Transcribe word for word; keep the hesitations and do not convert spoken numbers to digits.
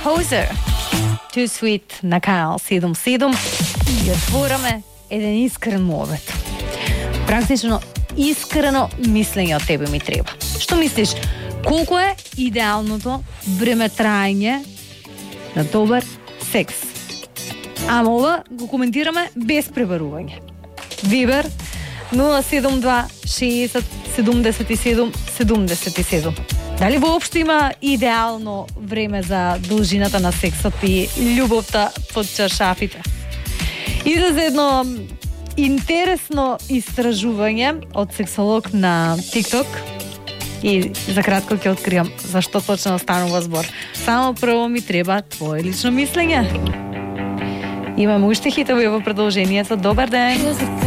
Hoser. Too Sweet на канал седум седум и отвораме еден искрен мовет. Практично искрено мислење од тебе ми треба. Што мислиш, колку е идеалното време траење на добар секс? Ама ова го коментираме без пребарување. Вибер нула седум два шеесет седумдесет и седум седумдесет и седум. Дали воопшто има идеално време за должината на сексот и љубовта под чашафите? Излезе едно интересно истражување од сексолог на TikTok и за кратко ќе откриам зашто точно станува збор. Само прво ми треба твое лично мислење. Имаме уште хитови во продолжението. Добар ден!